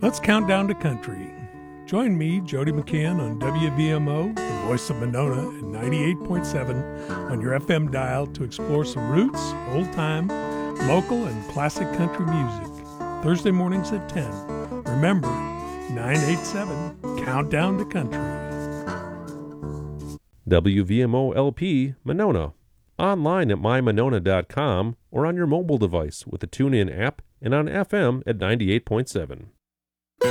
Let's count down to country. Join me, Jody McCann, on WVMO, the voice of Monona, at 98.7 on your FM dial to explore some roots, old-time, local, and classic country music. Thursday mornings at 10. Remember, 987, Countdown to Country. WVMO LP, Monona. Online at mymonona.com or on your mobile device with the TuneIn app and on FM at 98.7.